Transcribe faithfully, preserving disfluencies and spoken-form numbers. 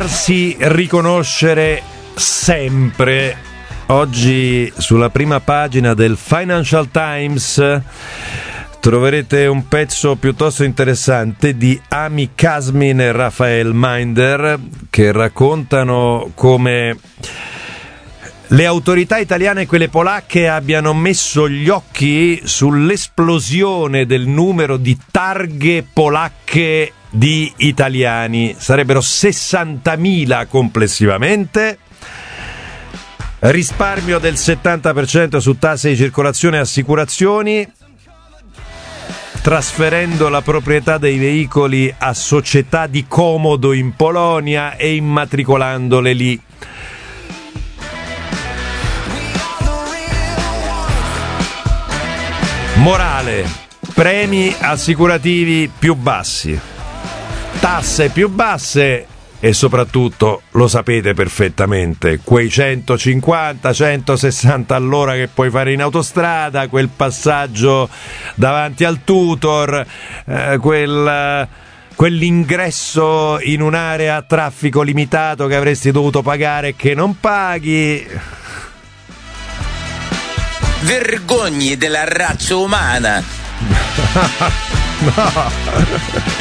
farsi riconoscere sempre. Oggi sulla prima pagina del Financial Times troverete un pezzo piuttosto interessante di Ami Kazmin e Raphael Minder, che raccontano come le autorità italiane e quelle polacche abbiano messo gli occhi sull'esplosione del numero di targhe polacche di italiani. Sarebbero sessantamila complessivamente. Risparmio del settanta per cento su tasse di circolazione e assicurazioni, trasferendo la proprietà dei veicoli a società di comodo in Polonia e immatricolandole lì. Morale: premi assicurativi più bassi, tasse più basse e soprattutto, lo sapete perfettamente, quei centocinquanta centosessanta all'ora che puoi fare in autostrada, quel passaggio davanti al tutor, eh, quel, quell'ingresso in un'area a traffico limitato che avresti dovuto pagare e che non paghi. Vergogni della razza umana. No.